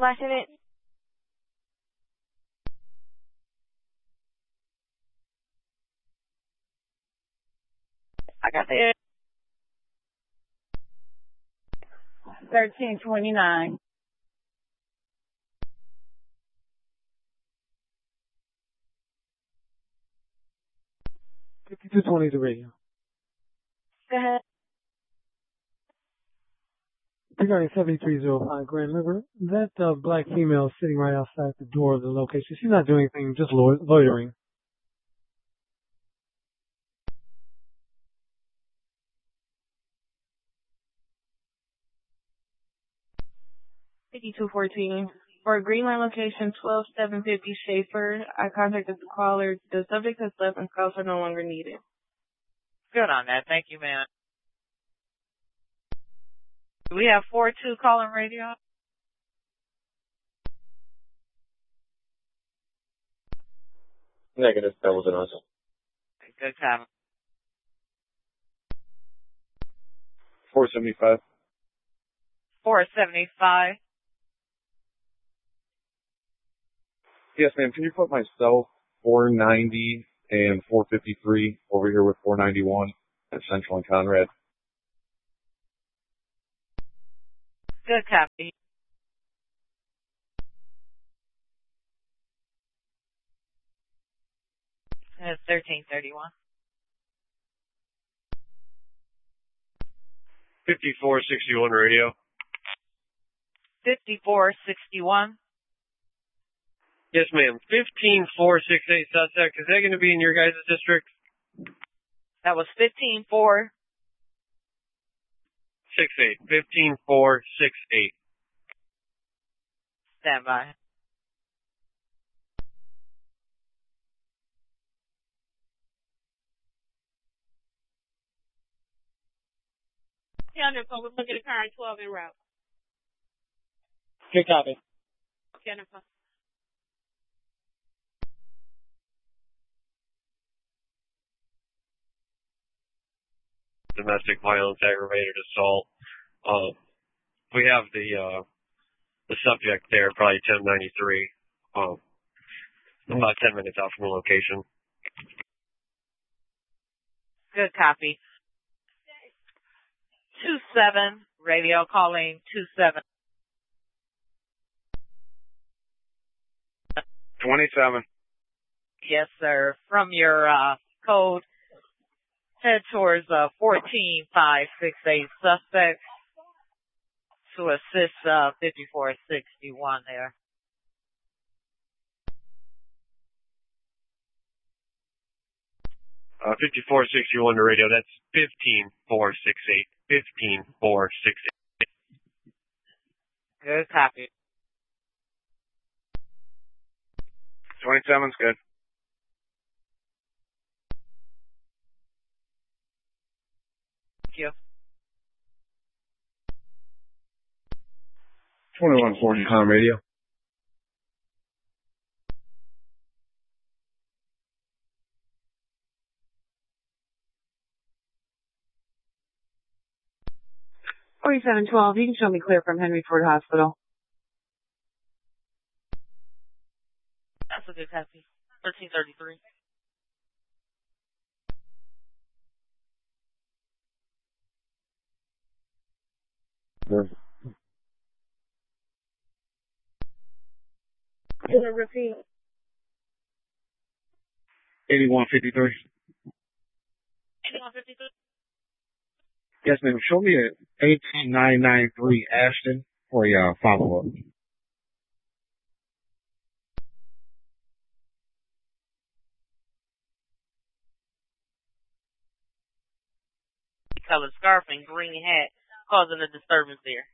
Flashing it. I got the 1329. 5220 the radio. Go ahead. Regarding 7305 Grand River, that black female is sitting right outside the door of the location. She's not doing anything, just loitering. $52.14. For Greenland location 12750 Schaefer, I contacted the caller. The subject has left and calls are no longer needed. Good on that. Thank you, man. Do we have 42 calling radio? Negative. That wasn't us. Good time. 475. 475. Yes, ma'am. Can you put myself 490 and 453 over here with 491 at Central and Conrad? Good copy. That's 1331. 5461 radio. 5461. Yes, ma'am. 15468 suspect. Is that going to be in your guys' district? That was 154. 68. 15468. Stand by. Jennifer, we're looking at car 12 en route. Good copy. Jennifer. Domestic violence, aggravated assault. We have the subject there, probably 1093. About 10 minutes out from the location. Good copy. 27 radio calling 27. 27. Yes, sir. From your code, head towards 14568 suspect to assist 5461 there. Uh, 5461 to radio. That's 15468. 15468. Good copy. 27's good. Thank you. 2140 com radio. $47.12. You can show me clear from Henry Ford Hospital. That's a good copy. 1333. Repeat. 8153. 8153. Yes, ma'am. Show me a 18993 Ashton for your follow-up. Colored scarf and green hat causing a disturbance there.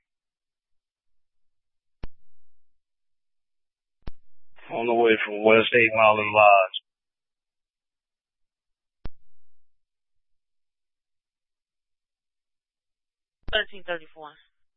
On the way from West 8 Mile and Lodge. 1334.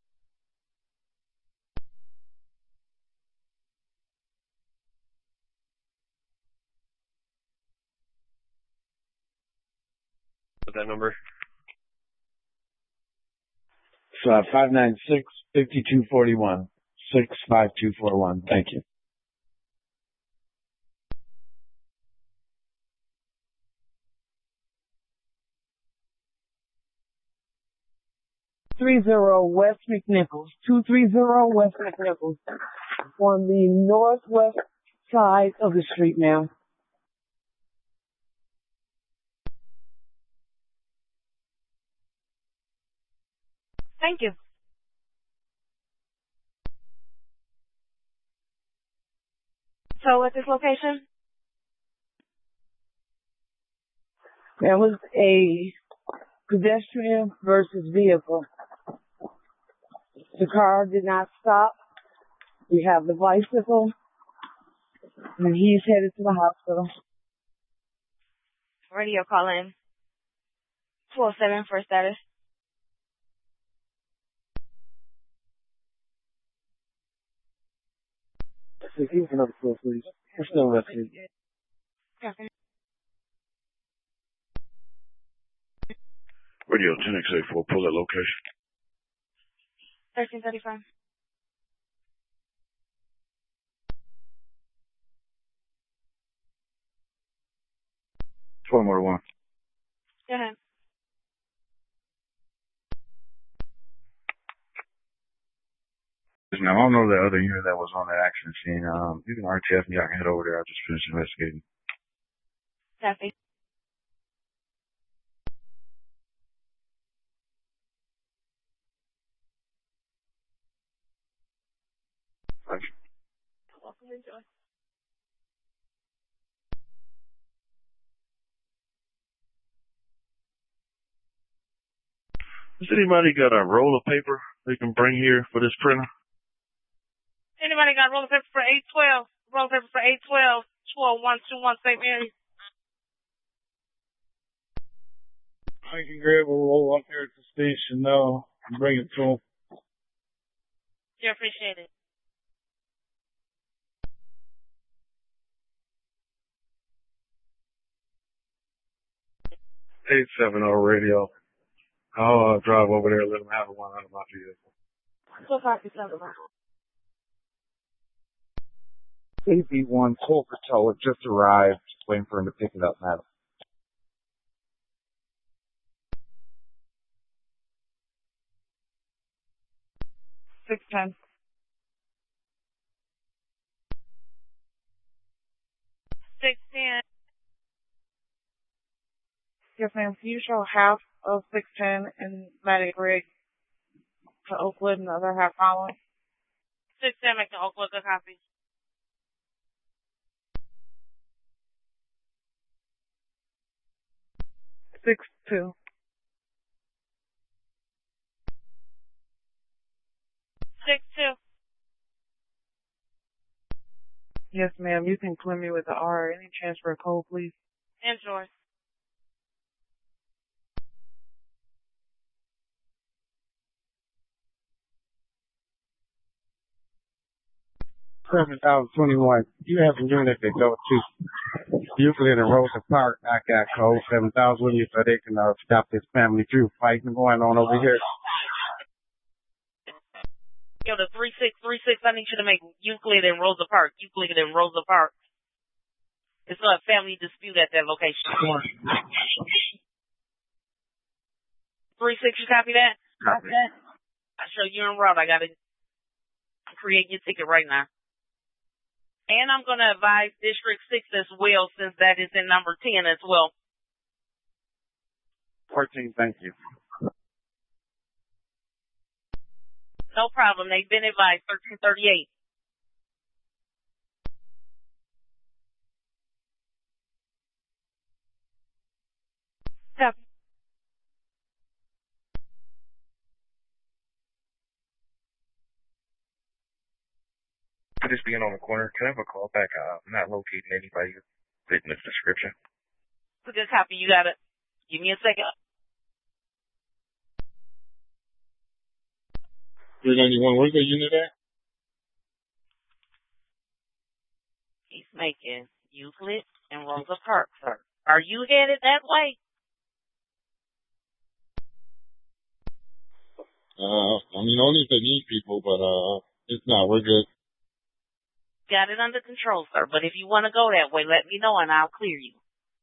What's that number? It's 596-5241. 65241. Thank you. West McNichols, 230 West McNichols, on the northwest side of the street, ma'am. Thank you. So at this location? There was a pedestrian versus vehicle. The car did not stop. We have the bicycle, and he's headed to the hospital. Radio call in. 207 for status. Give me another call, please. We're still listening. Radio 10X84, pull that location. 1335. Motor 1. Go ahead. Now, I don't know the other unit that was on that accident scene. You can RTF me. I can head over there. I just finished investigating. Copy. Thank you. Welcome, enjoy. Has anybody got a roll of paper they can bring here for this printer? Anybody got roll of paper for 812? Roll of paper for 812, 12121 St. Mary. I can grab a roll up here at the station now and bring it to them. Yeah, appreciate it. 870 radio. I'll drive over there and let them have one out of my vehicle. 457. AB1 Colfer Tow just arrived. Just waiting for him to pick it up now. $610. 610. Yes, ma'am. Can you show half of 610 in Matic Rig to Oakwood and the other half following? 610, make the Oakwood a copy. Six two. 6-2. Yes, ma'am. You can clear me with the R. Any transfer code, please? Enjoy. $7,021. You have a unit that go to Euclid and Rosa Park. I got code 7,000 with you so they can stop this family feud fighting going on over here. Yo, the 3636, I need you to make Euclid and Rosa Park. Euclid and Rosa Park. It's not a family dispute at that location. 36, you copy that? Copy. I show you en route. I gotta create your ticket right now. And I'm gonna advise District 6 as well, since that is in number 10 as well. 14, thank you. No problem. They've been advised. 1338. Copy. I just being on the corner. Can I have a call back? I'm not locating anybody who fit in this description. It's a good copy. You got it. Give me a second. 391, where's the unit at? He's making Euclid and Rosa Park, sir. Are you headed that way? I mean, only if they need people, but, No, we're good. Got it under control, sir. But if you want to go that way, let me know and I'll clear you.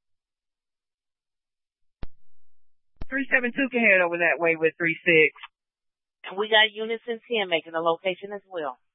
372 can head over that way with 36. And we got units in 10 making the location as well.